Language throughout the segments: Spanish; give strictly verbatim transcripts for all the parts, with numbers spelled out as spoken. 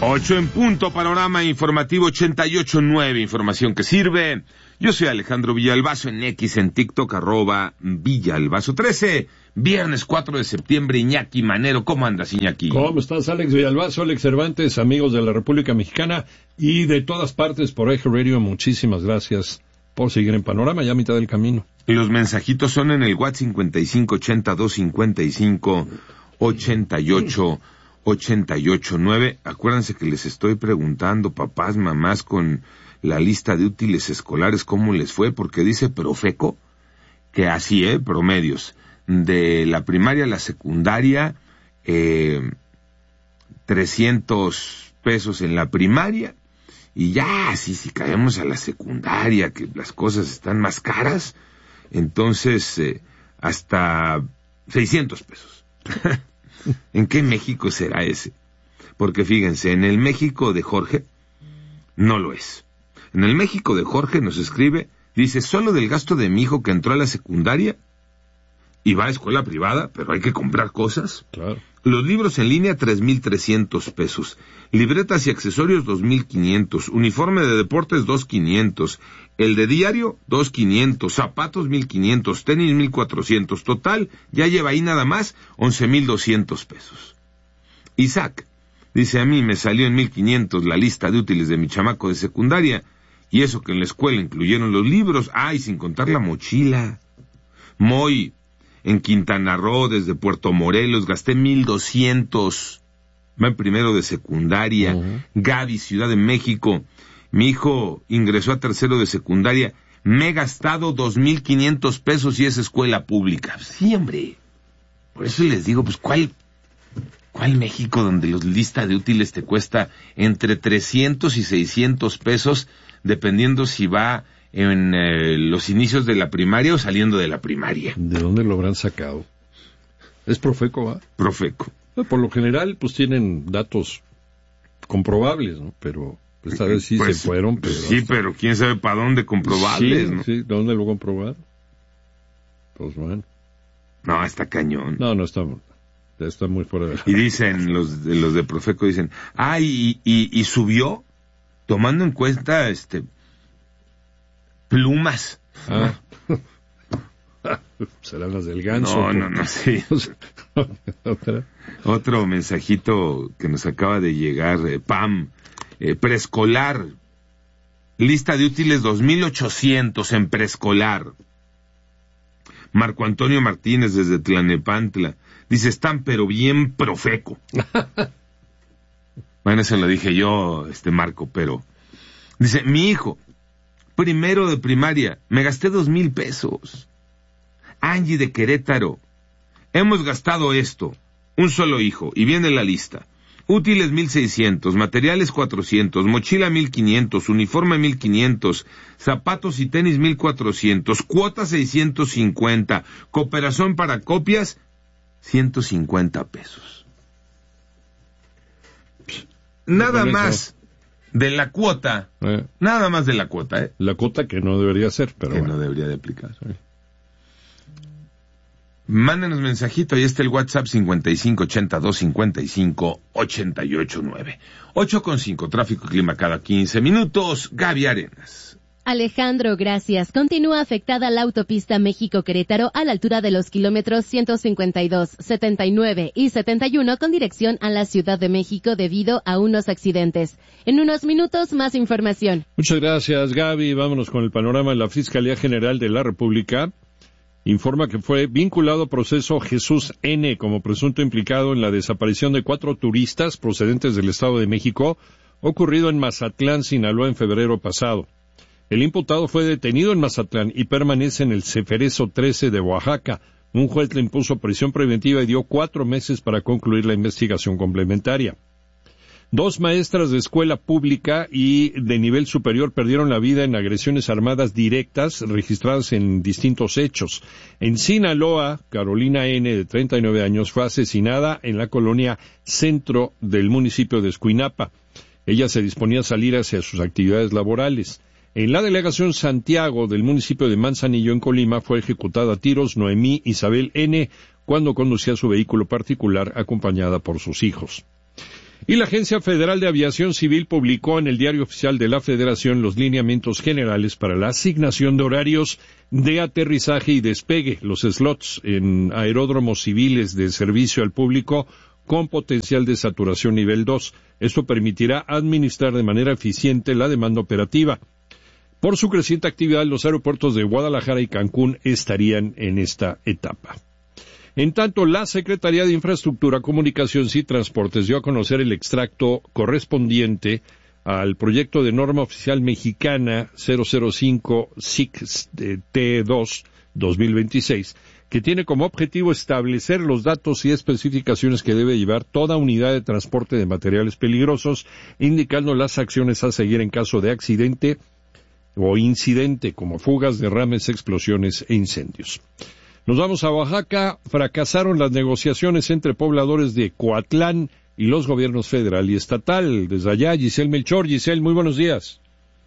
Ocho en punto, panorama informativo ochenta y ocho nueve, información que sirve. Yo soy Alejandro Villalbazo, en X, en TikTok, arroba Villalbazo trece. Viernes cuatro de septiembre, Iñaki Manero. ¿Cómo andas, Iñaki? ¿Cómo estás, Alex Villalbazo, Alex Cervantes, amigos de la República Mexicana y de todas partes por Eje Radio? Muchísimas gracias por seguir en Panorama, ya a mitad del camino. Y los mensajitos son en el WhatsApp cincuenta y cinco ochenta y dos cincuenta y cinco ochenta y ocho ochenta y ocho nueve. Acuérdense que les estoy preguntando, papás, mamás, con la lista de útiles escolares, cómo les fue, porque dice Profeco que así, ¿eh? Promedios. De la primaria a la secundaria, eh, trescientos pesos en la primaria, y ya, sí, si caemos a la secundaria, que las cosas están más caras, entonces, eh, hasta seiscientos pesos. ¿En qué México será ese? Porque fíjense, en el México de Jorge, no lo es. En el México de Jorge nos escribe, dice, solo del gasto de mi hijo que entró a la secundaria, y va a escuela privada, pero hay que comprar cosas. Claro. Los libros en línea, tres mil trescientos pesos. Libretas y accesorios, dos mil quinientos. Uniforme de deportes, dos mil quinientos. El de diario, dos mil quinientos. Zapatos, mil quinientos. Tenis, mil cuatrocientos. Total, ya lleva ahí nada más, once mil doscientos pesos. Isaac dice, a mí me salió en mil quinientos la lista de útiles de mi chamaco de secundaria, y eso que en la escuela incluyeron los libros, ay, sin contar la mochila. Moy, en Quintana Roo, desde Puerto Morelos, gasté mil doscientos. Va en primero de secundaria. Uh-huh. Gaby, Ciudad de México. Mi hijo ingresó a tercero de secundaria. Me he gastado dos mil quinientos pesos y es escuela pública. Sí, hombre. Por eso les digo, pues, ¿cuál, cuál México donde los lista de útiles te cuesta entre trescientos y seiscientos pesos, dependiendo si va en eh, los inicios de la primaria o saliendo de la primaria? ¿De dónde lo habrán sacado? ¿Es Profeco, va? Profeco. Por lo general, pues tienen datos comprobables, ¿no? Pero esta vez sí pues, se fueron. Pero sí, hasta... pero quién sabe para dónde comprobables, sí, ¿no? Sí, ¿dónde lo comprobaron? Pues bueno. No, está cañón. No, no está, está muy fuera de la... Y dicen, los de, los de Profeco dicen, ah, y, y, y subió, tomando en cuenta, este... plumas. Ah. Serán las del ganso. No, no, no, sí. Otro mensajito que nos acaba de llegar, eh, Pam, eh, preescolar, lista de útiles dos mil ochocientos en preescolar. Marco Antonio Martínez desde Tlanepantla, dice, están pero bien Profeco. Bueno, eso lo dije yo, este Marco, pero... Dice, mi hijo, primero de primaria, me gasté dos mil pesos. Angie de Querétaro, hemos gastado esto, un solo hijo, y viene la lista. Útiles mil seiscientos, materiales cuatrocientos, mochila mil quinientos, uniforme mil quinientos, zapatos y tenis mil cuatrocientos, cuota seiscientos cincuenta, cooperación para copias, ciento cincuenta pesos. Nada más. De la cuota, eh. nada más de la cuota, ¿eh? La cuota que no debería ser, pero que bueno. no debería de aplicar. Sí. Mándenos mensajito, ahí está el WhatsApp cincuenta y cinco ochenta y dos cincuenta y cinco ochenta y ocho nueve. ocho con cinco, tráfico y clima cada quince minutos. Gaby Arenas. Alejandro, gracias. Continúa afectada la autopista México-Querétaro a la altura de los kilómetros ciento cincuenta y dos, setenta y nueve y setenta y uno con dirección a la Ciudad de México debido a unos accidentes. En unos minutos, más información. Muchas gracias, Gaby. Vámonos con el panorama. La Fiscalía General de la República informa que fue vinculado a proceso Jesús N. como presunto implicado en la desaparición de cuatro turistas procedentes del Estado de México, ocurrido en Mazatlán, Sinaloa, en febrero pasado. El imputado fue detenido en Mazatlán y permanece en el Ceferezo trece de Oaxaca. Un juez le impuso prisión preventiva y dio cuatro meses para concluir la investigación complementaria. Dos maestras de escuela pública y de nivel superior perdieron la vida en agresiones armadas directas registradas en distintos hechos. En Sinaloa, Carolina N., de treinta y nueve años, fue asesinada en la colonia Centro del municipio de Escuinapa. Ella se disponía a salir hacia sus actividades laborales. En la delegación Santiago del municipio de Manzanillo, en Colima, fue ejecutada a tiros Noemí Isabel N. cuando conducía su vehículo particular acompañada por sus hijos. Y la Agencia Federal de Aviación Civil publicó en el Diario Oficial de la Federación los lineamientos generales para la asignación de horarios de aterrizaje y despegue, los slots en aeródromos civiles de servicio al público con potencial de saturación nivel dos. Esto permitirá administrar de manera eficiente la demanda operativa. Por su creciente actividad, los aeropuertos de Guadalajara y Cancún estarían en esta etapa. En tanto, la Secretaría de Infraestructura, Comunicaciones y Transportes dio a conocer el extracto correspondiente al proyecto de norma oficial mexicana cero cero cinco S I C T dos dos mil veintiséis, que tiene como objetivo establecer los datos y especificaciones que debe llevar toda unidad de transporte de materiales peligrosos, indicando las acciones a seguir en caso de accidente o incidente, como fugas, derrames, explosiones e incendios. Nos vamos a Oaxaca. Fracasaron las negociaciones entre pobladores de Coatlán y los gobiernos federal y estatal. Desde allá, Giselle Melchor. Giselle, muy buenos días.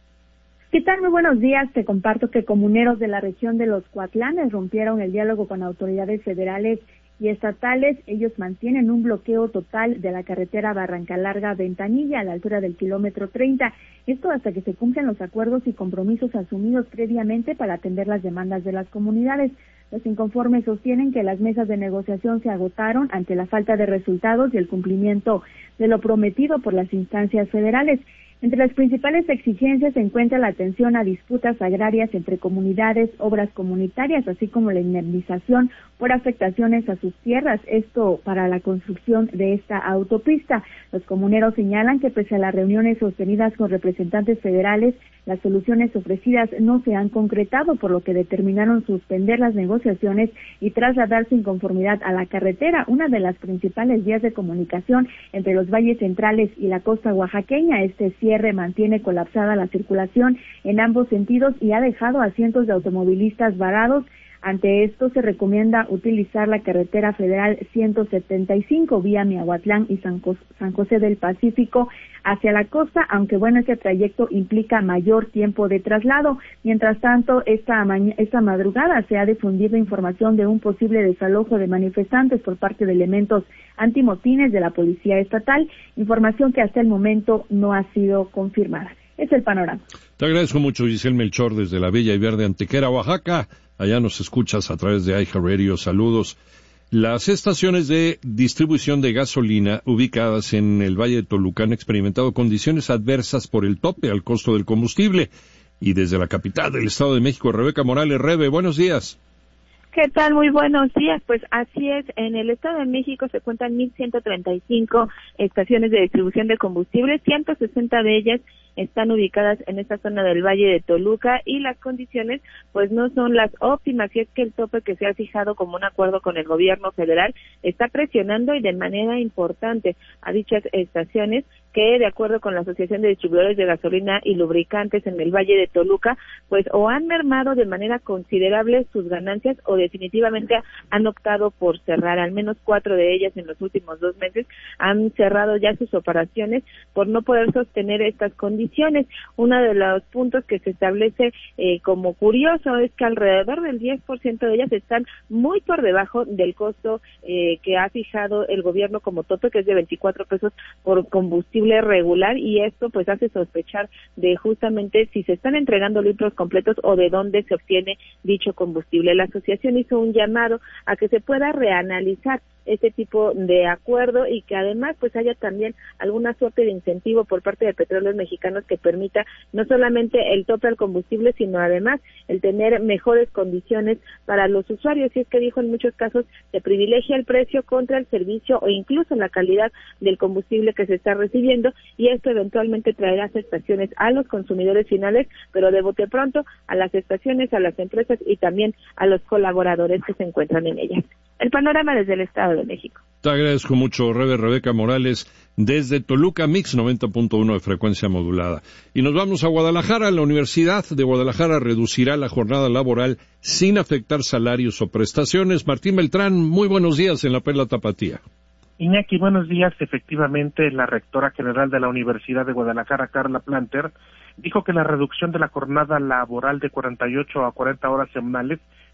¿Qué tal? Muy buenos días. Te comparto que comuneros de la región de los Coatlanes rompieron el diálogo con autoridades federales y estatales. Ellos mantienen un bloqueo total de la carretera Barranca Larga-Ventanilla a la altura del kilómetro treinta. Esto hasta que se cumplan los acuerdos y compromisos asumidos previamente para atender las demandas de las comunidades. Los inconformes sostienen que las mesas de negociación se agotaron ante la falta de resultados y el cumplimiento de lo prometido por las instancias federales. Entre las principales exigencias se encuentra la atención a disputas agrarias entre comunidades, obras comunitarias, así como la indemnización por afectaciones a sus tierras, esto para la construcción de esta autopista. Los comuneros señalan que pese a las reuniones sostenidas con representantes federales, las soluciones ofrecidas no se han concretado, por lo que determinaron suspender las negociaciones y trasladar su inconformidad a la carretera, una de las principales vías de comunicación entre los valles centrales y la costa oaxaqueña. Este cierre mantiene colapsada la circulación en ambos sentidos y ha dejado a cientos de automovilistas varados. Ante esto, se recomienda utilizar la carretera federal ciento setenta y cinco vía Miahuatlán y San, Cos- San José del Pacífico hacia la costa, aunque bueno, este trayecto implica mayor tiempo de traslado. Mientras tanto, esta, ma- esta madrugada se ha difundido información de un posible desalojo de manifestantes por parte de elementos antimotines de la Policía Estatal, información que hasta el momento no ha sido confirmada. Es el panorama. Te agradezco mucho, Giselle Melchor, desde la bella y verde Antequera, Oaxaca. Allá nos escuchas a través de iHeartRadio. Saludos. Las estaciones de distribución de gasolina ubicadas en el Valle de Toluca han experimentado condiciones adversas por el tope al costo del combustible. Y desde la capital del Estado de México, Rebeca Morales. Rebe, buenos días. ¿Qué tal? Muy buenos días. Pues así es, en el Estado de México se cuentan mil ciento treinta y cinco estaciones de distribución de combustible, ciento sesenta de ellas están ubicadas en esta zona del Valle de Toluca y las condiciones pues no son las óptimas, y es que el tope que se ha fijado como un acuerdo con el gobierno federal está presionando y de manera importante a dichas estaciones que, de acuerdo con la Asociación de Distribuidores de Gasolina y Lubricantes en el Valle de Toluca, pues o han mermado de manera considerable sus ganancias o definitivamente han optado por cerrar. Al menos cuatro de ellas en los últimos dos meses han cerrado ya sus operaciones por no poder sostener estas condiciones. Uno de los puntos que se establece eh, como curioso es que alrededor del diez por ciento de ellas están muy por debajo del costo eh, que ha fijado el gobierno como tope, que es de veinticuatro pesos por combustible regular, y esto pues hace sospechar de justamente si se están entregando litros completos o de dónde se obtiene dicho combustible. La asociación hizo un llamado a que se pueda reanalizar este tipo de acuerdo y que además pues haya también alguna suerte de incentivo por parte de Petróleos Mexicanos que permita no solamente el tope al combustible, sino además el tener mejores condiciones para los usuarios. Y es que dijo, en muchos casos se privilegia el precio contra el servicio o incluso la calidad del combustible que se está recibiendo, y esto eventualmente traerá afectaciones a los consumidores finales, pero de bote pronto a las estaciones, a las empresas y también a los colaboradores que se encuentran en ellas. El panorama desde el Estado de México. Te agradezco mucho, Rebe, Rebeca Morales, desde Toluca, Mix noventa punto uno de frecuencia modulada. Y nos vamos a Guadalajara. La Universidad de Guadalajara reducirá la jornada laboral sin afectar salarios o prestaciones. Martín Beltrán, muy buenos días en la Perla Tapatía. Iñaki, buenos días. Efectivamente, la rectora general de la Universidad de Guadalajara, Carla Planter, dijo que la reducción de la jornada laboral de cuarenta y ocho a cuarenta horas semanales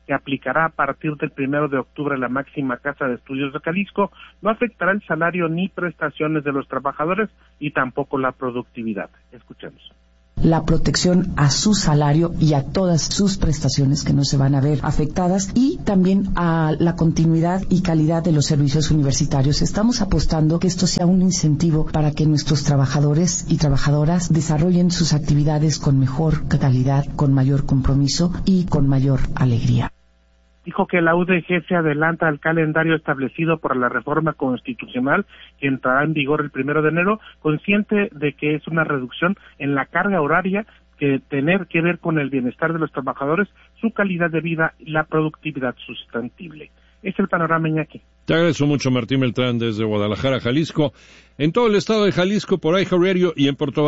que aplicará a partir del primero de octubre la máxima casa de estudios de Jalisco, no afectará el salario ni prestaciones de los trabajadores y tampoco la productividad. Escuchemos. La protección a su salario y a todas sus prestaciones que no se van a ver afectadas, y también a la continuidad y calidad de los servicios universitarios. Estamos apostando que esto sea un incentivo para que nuestros trabajadores y trabajadoras desarrollen sus actividades con mejor calidad, con mayor compromiso y con mayor alegría. Dijo que la U D G se adelanta al calendario establecido por la reforma constitucional que entrará en vigor el primero de enero, consciente de que es una reducción en la carga horaria que tener que ver con el bienestar de los trabajadores, su calidad de vida y la productividad sustentable. Es el panorama, Iñaki. Te agradezco mucho, Martín Beltrán, desde Guadalajara, Jalisco. En todo el estado de Jalisco, por iHeartRadio y en Puerto